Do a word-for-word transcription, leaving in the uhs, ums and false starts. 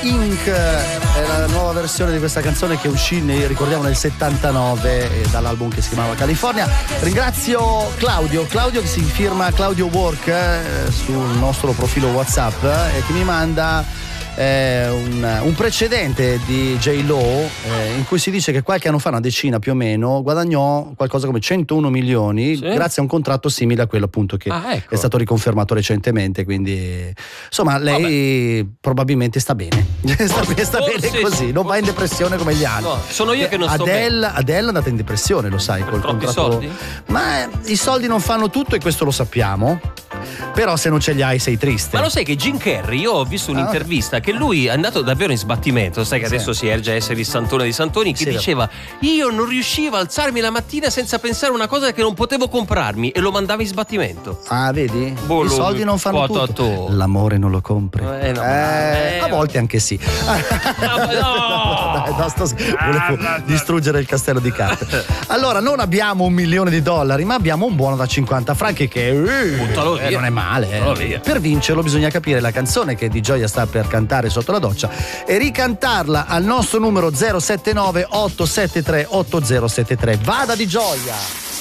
Incorporated. È la nuova versione di questa canzone che uscì, ricordiamo, nel settantanove dall'album che si chiamava California. Ringrazio Claudio, Claudio che si firma Claudio Work eh, sul nostro profilo WhatsApp e eh, che mi manda Eh, un, un precedente di J-Lo eh, in cui si dice che qualche anno fa, una decina più o meno, guadagnò qualcosa come centouno milioni, sì, grazie a un contratto simile a quello appunto che ah, ecco. è stato riconfermato recentemente, quindi insomma lei Vabbè. probabilmente sta bene sta, oh, sta bene sì, così sì, non va in depressione come gli altri. No, sono io che non sto Adele, bene. Adele è andata in depressione, lo sai, per col troppi contratto soldi? Ma eh, i soldi non fanno tutto e questo lo sappiamo, però se non ce li hai sei triste. Ma lo sai che Jim Carrey, io ho visto un'intervista ah. che lui è andato davvero in sbattimento, sai che sì. adesso si erge a essere il santone di santoni, che sì. diceva io non riuscivo a alzarmi la mattina senza pensare a una cosa che non potevo comprarmi e lo mandava in sbattimento. Ah, vedi? Bolo, I soldi non fanno tutto. L'amore non lo compri. Eh, no, eh, eh, a volte anche sì. No, no. Dai, no, sto, volevo distruggere il castello di carte. Allora, non abbiamo un milione di dollari, ma abbiamo un buono da cinquanta franchi che eh, non è male. Eh. Per vincerlo bisogna capire la canzone che Di Gioia sta per cantare sotto la doccia e ricantarla al nostro numero zero sette nove otto sette tre otto zero sette tre. Vada Di Gioia!